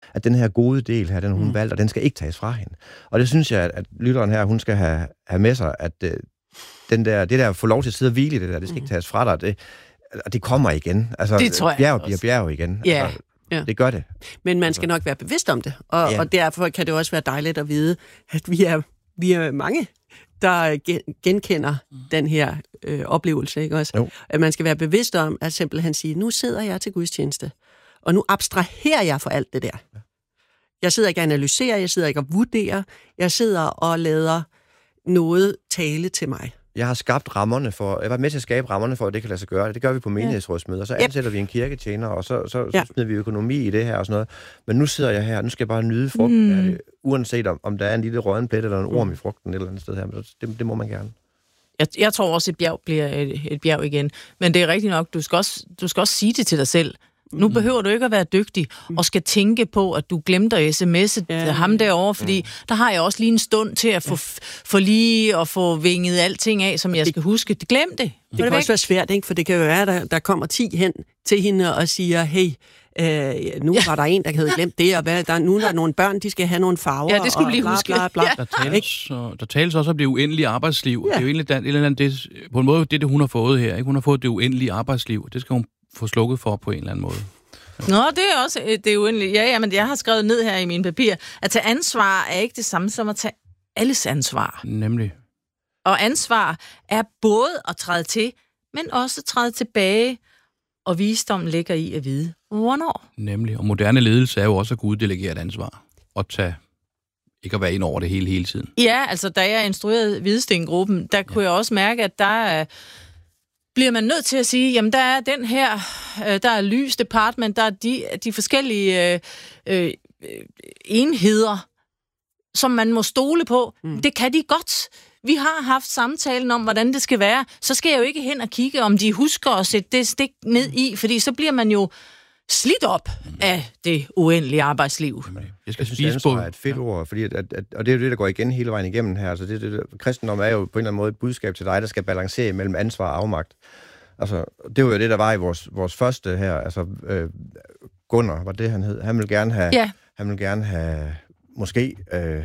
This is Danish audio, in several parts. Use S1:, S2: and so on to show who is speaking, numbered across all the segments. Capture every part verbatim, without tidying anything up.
S1: at den her gode del her, den hun mm. valgte, og den skal ikke tages fra hende. Og det synes jeg, at, at lytteren her, hun skal have, have med sig, at øh, den der, det der at få lov til at sidde og hvile i det der, det skal mm. ikke tages fra dig, det, det kommer igen. Altså,
S2: det tror jeg
S1: bjerg bliver bjerg igen.
S2: Ja.
S1: Altså,
S3: Ja.
S1: det gør det.
S3: Men man skal nok være bevidst om det, og,
S1: ja.
S3: og derfor kan det også være dejligt at vide, at vi er, vi er mange, der genkender mm. den her øh, oplevelse, ikke også? Jo. At man skal være bevidst om, at simpelthen sige, nu sidder jeg til gudstjeneste, og nu abstraherer jeg for alt det der. Ja. Jeg sidder ikke og analyserer, jeg sidder ikke og vurderer, jeg sidder og lader noget tale til mig.
S1: Jeg har skabt rammerne for, jeg var med til at skabe rammerne for, at det kan lade sig gøre. Det gør vi på menighedsrådsmøder. Så ansætter yep. vi en kirketjener, og så, så,
S3: ja.
S1: så smider vi økonomi i det her og sådan noget. Men nu sidder jeg her, nu skal jeg bare nyde frugten mm. af det, uanset om, om der er en lille rådden plet eller en orm i frugten et eller andet sted her. Men det, det må man gerne.
S2: Jeg, jeg tror også, et bjerg bliver et, et bjerg igen. Men det er rigtigt nok, du skal også, du skal også sige det til dig selv. Nu behøver du ikke at være dygtig og skal tænke på, at du glemte at sms'e ja. ham derovre, fordi mm. der har jeg også lige en stund til at få, få lige og få vinget alting af, som jeg skal huske. Glem det.
S3: Det
S2: det
S3: kan
S2: væk.
S3: også være svært, ikke? For det kan jo være, at der, der kommer ti hen til hende og siger, hey, øh, nu ja. var der en, der havde glemt det, og hvad, der, nu er der nogle børn, de skal have nogle farver.
S2: Ja, det skulle vi lige huske.
S3: Bla, bla, bla.
S4: Ja. Der, tales, der tales også om det uendelige arbejdsliv. Ja. Det er jo egentlig den, eller andet, det, på en måde det, det hun har fået her. Ikke? Hun har fået det uendelige arbejdsliv. Det skal hun få slukket for på en eller anden måde.
S2: Nå, det er også det er uendeligt. Ja, ja, men jeg har skrevet ned her i mine papirer, at tage ansvar er ikke det samme som at tage alles ansvar.
S4: Nemlig.
S2: Og ansvar er både at træde til, men også træde tilbage, og visdom ligger i at vide, hvornår.
S4: Nemlig. Og moderne ledelse er jo også at kunne uddelegere et ansvar. Og tage, ikke at være ind over det hele, hele tiden.
S2: Ja, altså da jeg instruerede Hvidestengruppen, der kunne ja. jeg også mærke, at der er... bliver man nødt til at sige, jamen der er den her, øh, der er lys department, der er de, de forskellige øh, øh, enheder, som man må stole på. Mm. Det kan de godt. Vi har haft samtalen om, hvordan det skal være. Så skal jeg jo ikke hen og kigge, om de husker at sætte det stik ned i, fordi så bliver man jo slidt op af det uendelige arbejdsliv.
S1: Jeg skal synes, ansvar er et fedt ord, fordi at, at, og det er jo det, der går igen hele vejen igennem her. Altså det, det, kristendom er jo på en eller anden måde et budskab til dig, der skal balancere mellem ansvar og afmagt. Altså, det var jo det, der var i vores, vores første her, altså øh, Gunnar, var det, han hed. Han ville gerne have,
S2: ja.
S1: han ville gerne have måske øh,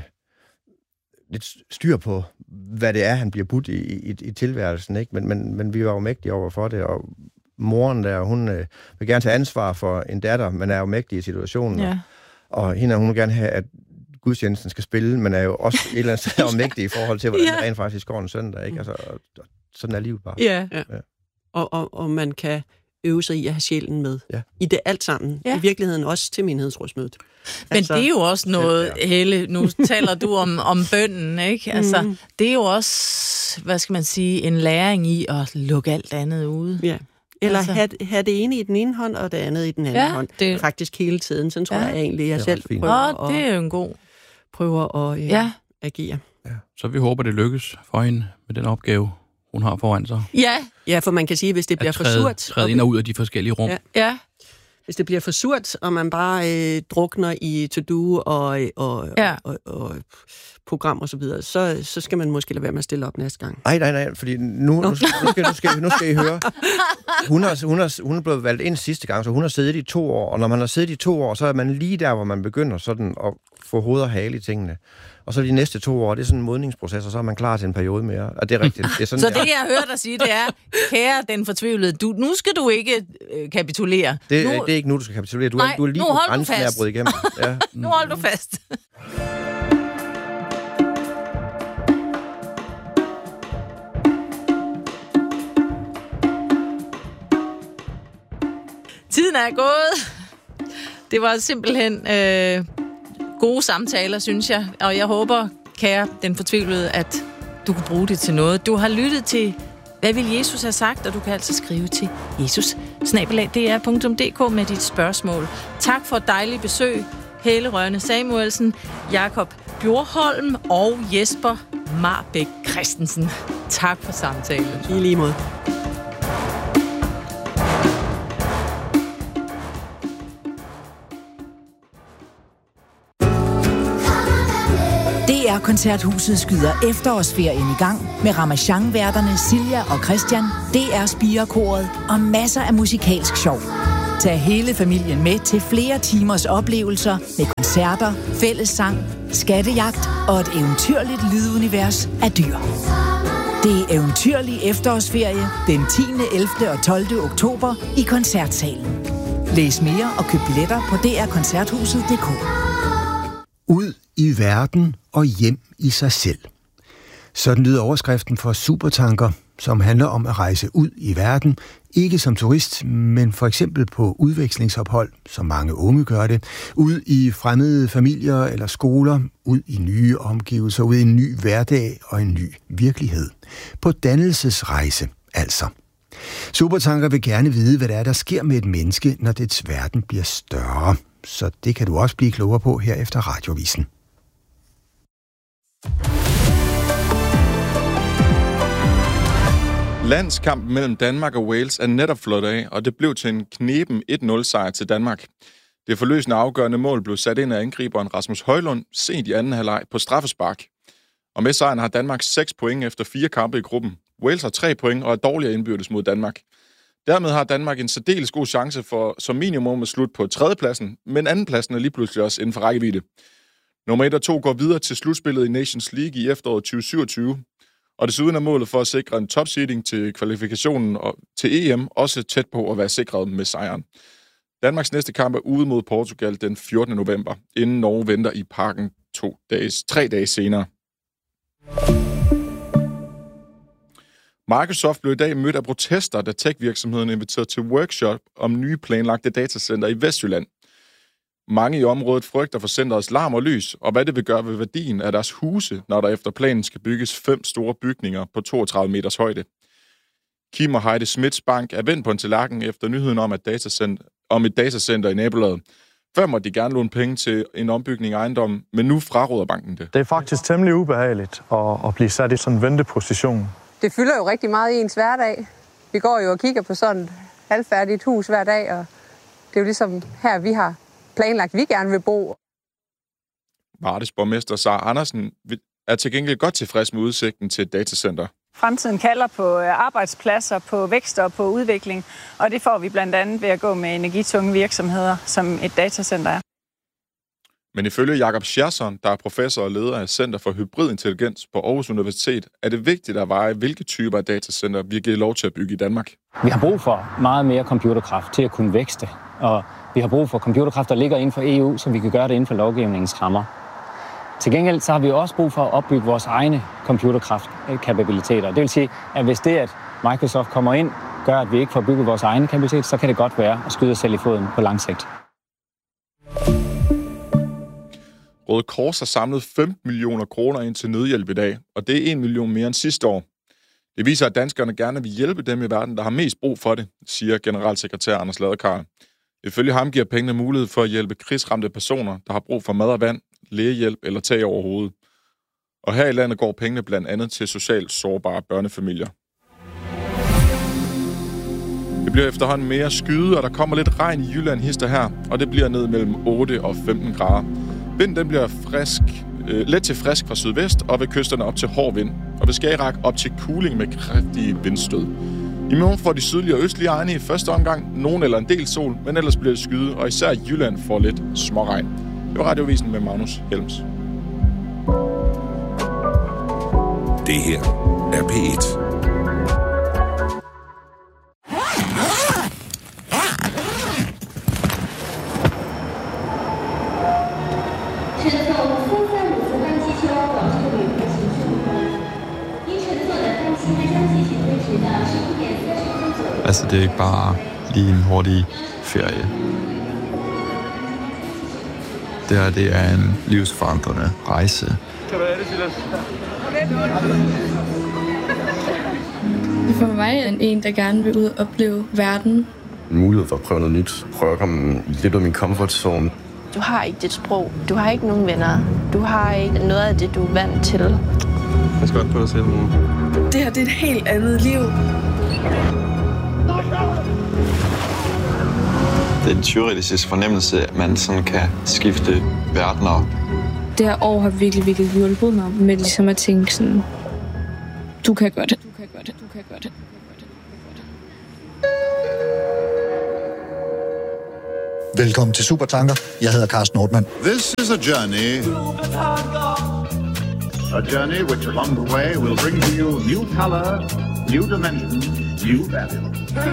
S1: lidt styr på, hvad det er, han bliver budt i, i, i tilværelsen, ikke? Men, men, men vi var jo mægtige over for det, og moren der, hun øh, vil gerne tage ansvar for en datter, men er jo mægtig i situationen.
S2: Ja.
S1: Og, og hende, hun vil gerne have, at gudstjenesten skal spille, men er jo også et eller andet sted mægtig i forhold til, hvordan ja. det rent faktisk går en søndag, ikke? Altså, og, og, sådan er livet bare.
S3: Ja, ja. ja. Og, og, og man kan øve sig i at have sjælen med. Ja. I det alt sammen. Ja. I virkeligheden også til menighedsrådsmødet.
S2: Men altså, det er jo også noget, ja. Helle, nu taler du om, om bønnen, ikke? Altså, mm. det er jo også, hvad skal man sige, en læring i at lukke alt andet ude.
S3: Ja. Eller altså. have, have det ene i den ene hånd, og det andet i den anden ja, hånd. Det... Faktisk hele tiden. Sådan tror ja. jeg egentlig, jeg selv prøver
S2: Åh, det er jo en god...
S3: prøver at øh, ja. agere.
S4: Ja. Så vi håber, det lykkes for hende med den opgave, hun har foran sig.
S3: Ja, ja, for man kan sige, hvis det bliver
S4: træde,
S3: for surt...
S4: Træde ind og ud af de forskellige rum.
S3: Ja. ja. Hvis det bliver for surt, og man bare øh, drukner i to-do og, og, ja. og, og, og program og så videre, så, så skal man måske lade være med at stille op næste gang.
S1: Nej, nej, nej, fordi nu, nu, nu, skal, nu, skal, nu skal I høre. Hun har, hun, har, hun er blevet valgt ind sidste gang, så hun har siddet i to år, og når man har siddet i to år, så er man lige der, hvor man begynder sådan at få hoved og hale i tingene. Og så de næste to år, det er sådan en modningsproces, og så er man klar til en periode mere. Og det er rigtigt. Det er sådan,
S2: så det, jeg hører dig sige, det er, kære den fortvivlede, du, nu skal du ikke øh, kapitulere.
S1: Det,
S2: nu...
S1: det er ikke nu, du skal kapitulere. Du, Nej, er, du er lige på grænsen af at bryde igennem. Ja.
S2: Nu hold du fast. Tiden er gået. Det var simpelthen øh, gode samtaler, synes jeg. Og jeg håber, kære den fortvivlede, at du kan bruge det til noget. Du har lyttet til, hvad vil Jesus have sagt? Og du kan altså skrive til jesus snabel-a d r punktum d k med dit spørgsmål. Tak for et dejligt besøg. Helle Rønne Samuelsen, Jakob Bjorholm og Jesper Marbæk Christensen. Tak for samtalen.
S3: I lige måde.
S5: D R-koncerthuset skyder efterårsferien i gang med Ramachan-værterne Silja og Christian, D R Spirekoret og masser af musikalsk sjov. Tag hele familien med til flere timers oplevelser med koncerter, fællessang, skattejagt og et eventyrligt lydunivers af dyr. Det er eventyrlig efterårsferie den tiende, ellevte og tolvte oktober i Koncertsalen. Læs mere og køb billetter på d r koncerthuset punktum d k.
S6: Ud i verden og hjem i sig selv. Sådan lyder overskriften for Supertanker, som handler om at rejse ud i verden, ikke som turist, men for eksempel på udvekslingsophold, som mange unge gør det, ud i fremmede familier eller skoler, ud i nye omgivelser, ud i en ny hverdag og en ny virkelighed. På dannelsesrejse, altså. Supertanker vil gerne vide, hvad der er, der sker med et menneske, når dets verden bliver større. Så det kan du også blive klogere på her efter Radiovisen.
S7: Landskampen mellem Danmark og Wales er netop flot af, og det blev til en kneben et nul sejr til Danmark. Det forløsende afgørende mål blev sat ind af angriberen Rasmus Højlund sent i anden halvleg på straffespark. Og med sejren har Danmark seks point efter fire kampe i gruppen. Wales har tre point og er dårligere indbyrdes mod Danmark. Dermed har Danmark en særdeles god chance for som minimum at slutte på tredjepladsen, men andenpladsen er lige pludselig også inden for rækkevidde. Nummer et og to går videre til slutspillet i Nations League i efteråret tyve syvogtyve. Og desuden er målet for at sikre en topseeding til kvalifikationen og til E M også tæt på at være sikret med sejren. Danmarks næste kamp er ude mod Portugal den fjortende november, inden Norge venter i parken to dages, tre dage senere. Microsoft blev i dag mødt af protester, da tech-virksomheden inviterede til workshop om nye planlagte datacenter i Vestjylland. Mange i området frygter for centerets larm og lys, og hvad det vil gøre ved værdien af deres huse, når der efter planen skal bygges fem store bygninger på toogtredive meters højde. Kim og Heide Schmidts Bank er vendt på en tallerken efter nyheden om, at datacenter, om et datacenter i nabolaget. Før måtte de gerne låne penge til en ombygning af ejendommen, men nu fraråder banken det.
S8: Det er faktisk temmelig ubehageligt at, at blive sat i sådan en venteposition.
S9: Det fylder jo rigtig meget i ens hverdag. Vi går jo og kigger på sådan et halvfærdigt hus hver dag, og det er jo ligesom her, vi har planlagt, vi gerne vil bo.
S7: Vardes borgmester Sara Andersen er til gengæld godt tilfreds med udsigten til et datacenter.
S10: Fremtiden kalder på arbejdspladser, på vækst og på udvikling, og det får vi blandt andet ved at gå med energitunge virksomheder, som et datacenter er.
S7: Men ifølge Jakob Scherson, der er professor og leder af Center for Hybrid Intelligens på Aarhus Universitet, er det vigtigt at veje, hvilke typer af datacenter vi giver lov til at bygge i Danmark.
S11: Vi har brug for meget mere computerkraft til at kunne vækste, og vi har brug for computerkraft, der ligger inden for E U, så vi kan gøre det inden for lovgivningens rammer. Til gengæld så har vi også brug for at opbygge vores egne computerkraftkapabiliteter. Det vil sige, at hvis det, at Microsoft kommer ind, gør, at vi ikke får bygget vores egne kapacitet, så kan det godt være at skyde os selv i foden på lang sigt.
S7: Røde Kors har samlet femten millioner kroner ind til nødhjælp i dag, og det er en million mere end sidste år. Det viser, at danskerne gerne vil hjælpe dem i verden, der har mest brug for det, siger generalsekretær Anders Ladekarl. Ifølge ham giver pengene mulighed for at hjælpe krigsramte personer, der har brug for mad og vand, lægehjælp eller tag over hovedet. Og her i landet går pengene blandt andet til socialt sårbare børnefamilier. Det bliver efterhånden mere skyde, og der kommer lidt regn i Jylland hister her, og det bliver ned mellem otte og femten grader. Vinden den bliver frisk, øh, let til frisk fra sydvest, og ved kysterne op til hård vind. Og ved Skagerrak op til kuling med kraftige vindstød. I morgen får de sydlige og østlige egne i første omgang nogen eller en del sol, men ellers bliver det skyde, og især Jylland får lidt småregn. Det var Radiovisen med Magnus Helms.
S12: Det her er P et.
S13: Altså, det er ikke bare lige en hurtig ferie. Det her, det er en livsforandrende rejse.
S14: For mig er en, der gerne vil ud og opleve verden.
S15: En mulighed for at prøve noget nyt. Prøve at komme lidt ud af min comfort zone.
S16: Du har ikke dit sprog. Du har ikke nogen venner. Du har ikke noget af det, du er vant til.
S15: Pas godt på dig selv.
S14: Det her, det er et helt andet liv.
S13: Det er en surrealistisk fornemmelse, at man sådan kan skifte verdener.
S14: Det her år har virkelig, virkelig hjulpet mig med ligesom at tænke sådan, du kan gøre det. Du kan gøre det. Du kan gøre det.
S17: Velkommen til Supertanker. Jeg hedder Carsten Nordmann.
S18: This is a journey. A journey which along the way will bring to you new color, new dimension, new value.